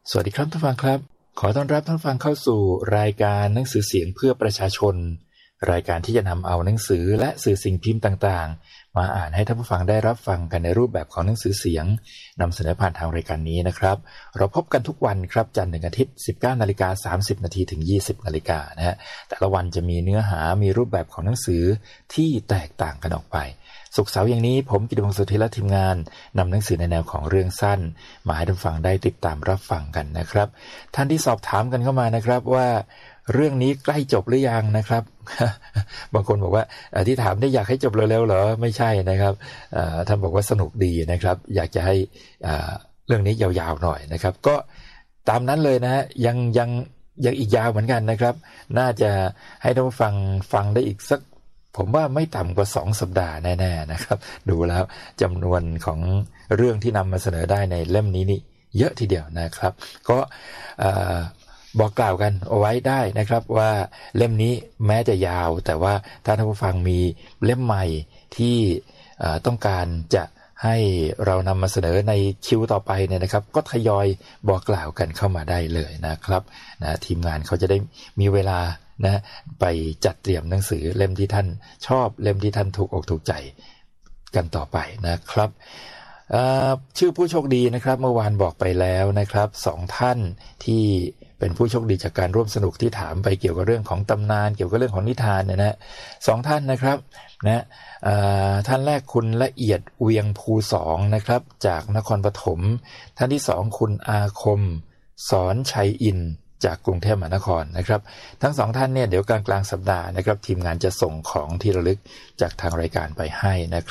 สวัสดีครับท่านฟังครับขอต้อนรับท่านฟังเข้าสู่รายการหนังสือเสียงเพื่อประชาชนรายการที่จะนำเอาหนังสือและสื่อสิ่งพิมพ์ต่างๆมาอ่านให้ท่านผู้ฟังได้รับฟังกันในรูปแบบของหนังสือเสียงนำเสนอผ่านทางรายการนี้นะครับเราพบกันทุกวันครับจันทร์ถึงอาทิตย์ 19:30 นถึง 20 นนะฮะแต่ละวันจะมีเนื้อหามีรูปแบบของหนังสือที่แตกต่างกันออกไปศุกร์เสาร์อย่างนี้ผมกิตติพงศ์สุทธิและทีมงานนำหนังสือในแนวของเรื่องสั้นมาให้ท่านฟังได้ติดตามรับฟังกันนะครับท่านที่สอบถามกันเข้ามานะครับว่าเรื่องนี้ใกล้จบหรือยังนะครับ บางคนบอกว่าที่ถามได้อยากให้จบเร็วๆเหรอไม่ใช่นะครับท่านบอกว่าสนุกดีนะครับอยากจะให้เรื่องนี้ยาวๆหน่อยนะครับก็ตามนั้นเลยนะฮะยังอีกยาวเหมือนกันนะครับน่าจะให้ท่านผู้ฟังได้อีกสักผมว่าไม่ต่ำกว่า2 สัปดาห์แน่ๆนะครับดูแล้วจำนวนของเรื่องที่นำมาเสนอได้ในเล่มนี้นี่เยอะทีเดียวนะครับก็บอกกล่าวกันเอาไว้ได้นะครับว่าเล่มนี้แม้จะยาวแต่ว่าถ้าท่านผู้ฟังมีเล่มใหม่ที่ต้องการจะให้เรานำมาเสนอในคิวต่อไปเนี่ยนะครับก็ทยอยบอกกล่าวกันเข้ามาได้เลยนะครับนะทีมงานเขาจะได้มีเวลานะไปจัดเตรียมหนังสือเล่มที่ท่านชอบเล่มที่ท่านถูกอกถูกใจกันต่อไปนะครับชื่อผู้โชคดีนะครับเมื่อวานบอกไปแล้วนะครับ2 ท่านที่เป็นผู้โชคดีจากการร่วมสนุกที่ถามไปเกี่ยวกับเรื่องของตำนานเกี่ยวกับเรื่องของนิทานเนี่ยนะ2 ท่านนะครับนะท่านแรกคุณละเอียดเวียงภู2นะครับจากนครปฐมท่านที่2คุณอาคมสอนชัยอินจากกรุงเทพมหานครนะครับทั้ง2 ท่านเนี่ยเดี๋ยวกลางสัปดาห์นะครับทีมงานจะส่งของที่ระลึกจากทางรายการไปให้นะครับ